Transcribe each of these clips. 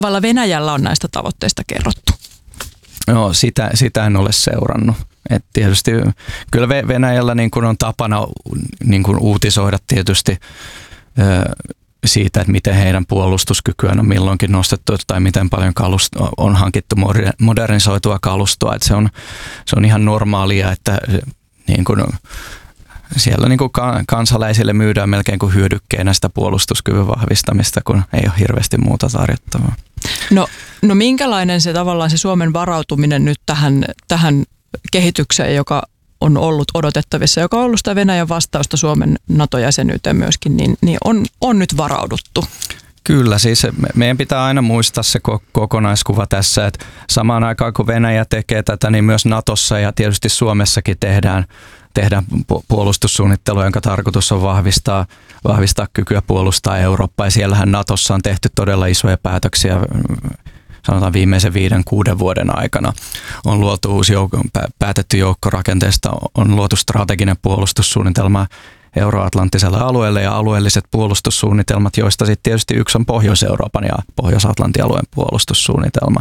tavalla Venäjällä on näistä tavoitteista kerrottu? No, sitä en ole seurannut. Et tietysti kyllä Venäjällä niin kuin on tapana niin kuin uutisoida tietysti siitä, että miten heidän puolustuskykyään on milloinkin nostettu tai miten paljon on hankittu modernisoitua kalustoa. Et se on ihan normaalia, että niin kuin siellä niin kuin kansalaisille myydään melkein kuin hyödykkeenä sitä puolustuskyvyn vahvistamista, kun ei ole hirveästi muuta tarjottavaa. No minkälainen se tavallaan se Suomen varautuminen nyt tähän kehitykseen, joka on ollut odotettavissa, joka on ollut sitä Venäjän vastausta Suomen NATO-jäsenyyteen myöskin, niin on nyt varauduttu? Kyllä, siis meidän pitää aina muistaa se kokonaiskuva tässä, että samaan aikaan kun Venäjä tekee tätä, niin myös Natossa ja tietysti Suomessakin tehdään puolustussuunnittelua, jonka tarkoitus on vahvistaa kykyä puolustaa Eurooppaa. Ja siellähän Natossa on tehty todella isoja päätöksiä, sanotaan viimeisen 5-6 vuoden aikana. On luotu uusi päätetty joukkorakenteesta, on luotu strateginen puolustussuunnitelma euroatlanttiselle alueelle ja alueelliset puolustussuunnitelmat, joista sitten tietysti yksi on Pohjois-Euroopan ja Pohjois-Atlantin alueen puolustussuunnitelma.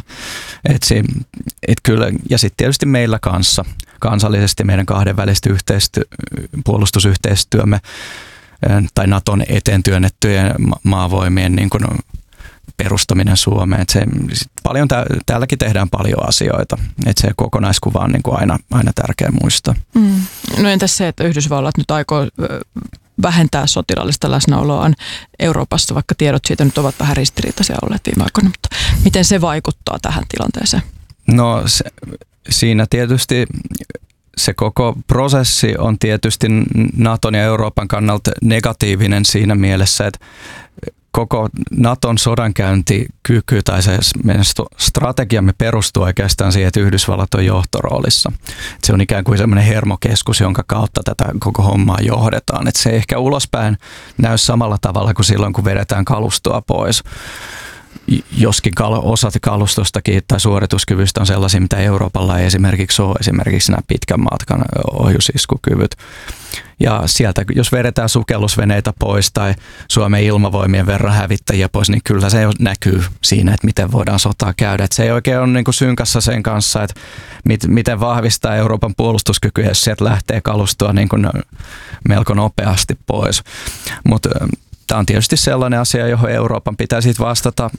Kyllä, ja sitten tietysti meillä kanssa kansallisesti meidän kahdenväliset puolustusyhteistyömme tai Naton eteen työnnettyjen maavoimien niin kuin perustaminen Suomeen. Paljon täälläkin tehdään paljon asioita. Se kokonaiskuva on niin kuin aina tärkeä muistaa. No entäs se, että Yhdysvallat nyt aikoo vähentää sotilaallista läsnäoloaan Euroopassa, vaikka tiedot siitä nyt ovat vähän ristiriitaisia olleet viime aikoina, mutta miten se vaikuttaa tähän tilanteeseen? No siinä tietysti se koko prosessi on tietysti Naton ja Euroopan kannalta negatiivinen siinä mielessä, että koko Naton sodankäyntikyky tai se meidän strategiamme perustuu oikeastaan siihen, että Yhdysvallat on johtoroolissa. Se on ikään kuin semmoinen hermokeskus, jonka kautta tätä koko hommaa johdetaan. Että se ei ehkä ulospäin näy samalla tavalla kuin silloin, kun vedetään kalustoa pois. Joskin osat kalustostakin tai suorituskyvystä on sellaisia, mitä Euroopalla ei esimerkiksi ole, esimerkiksi nämä pitkän matkan ohjusiskukyvyt. Ja sieltä, jos vedetään sukellusveneitä pois tai Suomen ilmavoimien verran hävittäjiä pois, niin kyllä se näkyy siinä, että miten voidaan sotaa käydä. Että se ei oikein ole niin kuin synkassa sen kanssa, että miten vahvistaa Euroopan puolustuskykyä, jos sieltä lähtee kalustoa niin kuin melko nopeasti pois. Mutta tämä on tietysti sellainen asia, johon Euroopan pitää sitten vastata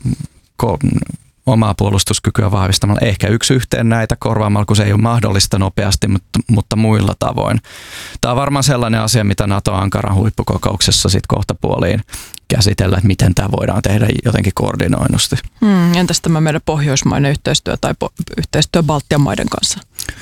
omaa puolustuskykyä vahvistamalla. Ehkä yksi yhteen näitä korvaamalla, kun se ei ole mahdollista nopeasti, mutta muilla tavoin. Tämä on varmaan sellainen asia, mitä NATO-Ankaran huippukokouksessa sitten kohtapuoliin käsitellä, että miten tämä voidaan tehdä jotenkin koordinoinusti. Entäs tämä meidän pohjoismainen yhteistyö tai yhteistyö Baltian maiden kanssa?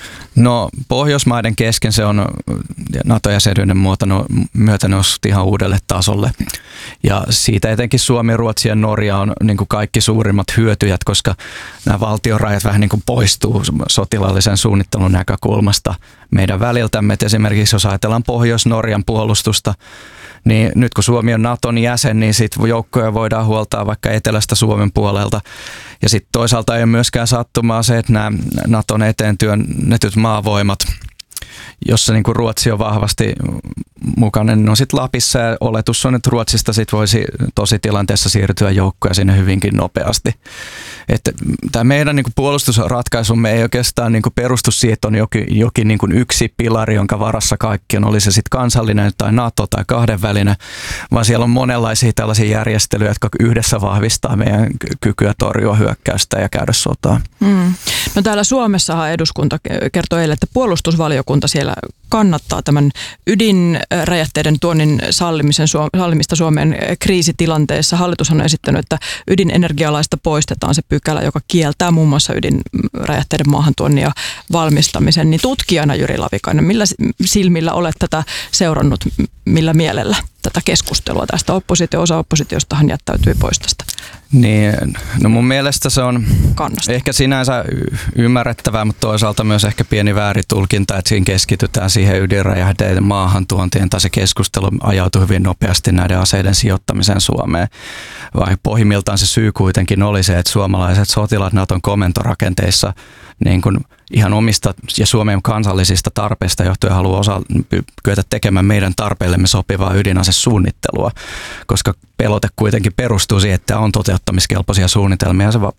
No Pohjoismaiden kesken se on NATO-jäsenyyden myötä noussut ihan uudelle tasolle. Ja siitä etenkin Suomi, Ruotsi ja Norja on niin kuin kaikki suurimmat hyötyjät, koska nämä valtionrajat vähän niin kuin poistuu sotilaallisen suunnittelun näkökulmasta meidän väliltämme. Et esimerkiksi jos ajatellaan Pohjois-Norjan puolustusta, niin nyt kun Suomi on Naton jäsen, niin sitten joukkoja voidaan huoltaa vaikka etelästä Suomen puolelta. Ja sitten toisaalta ei ole myöskään sattumaa se, että nämä Naton eteen työnnetyt maavoimat, jossa niin kuin Ruotsi on vahvasti mukana, niin on sitten Lapissa ja oletus on, että Ruotsista sit voisi tositilanteessa siirtyä joukkoja sinne hyvinkin nopeasti. Että tämä meidän niin kuin puolustusratkaisumme ei oikeastaan niin kuin perustu siihen, että on jokin niin kuin yksi pilari, jonka varassa kaikki on, oli se sitten kansallinen tai NATO tai kahdenvälinen, vaan siellä on monenlaisia tällaisia järjestelyjä, jotka yhdessä vahvistaa meidän kykyä torjua hyökkäystä ja käydä sotaa. No täällä Suomessahan eduskunta kertoi eilen, että puolustusvaliokunta siellä kannattaa tämän ydinräjähteiden tuonnin sallimista Suomen kriisitilanteessa. Hallitushan on esittänyt, että ydinenergialaista poistetaan se pykälä, joka kieltää muun muassa ydinräjähteiden maahantuonnin ja valmistamisen. Niin tutkijana Jyri Lavikainen, millä silmillä olet tätä seurannut, millä mielellä tätä keskustelua tästä? Osa oppositiostahan jättäytyi pois tästä. Niin, no mun mielestä se on ehkä sinänsä ymmärrettävää, mutta toisaalta myös ehkä pieni vääritulkinta, että siinä keskitytään siihen ydinräjähteiden maahantuontiin, tai se keskustelu ajautui hyvin nopeasti näiden aseiden sijoittamiseen Suomeen. Vai pohjimmiltaan se syy kuitenkin oli se, että suomalaiset sotilaat Naton komentorakenteissa niin kun ihan omista ja Suomen kansallisista tarpeista johtuen haluaa kyetä tekemään meidän tarpeillemme sopivaa ydinasesuunnittelua, koska pelote kuitenkin perustuu siihen, että on toteuttamiskelpoisia suunnitelmia ja se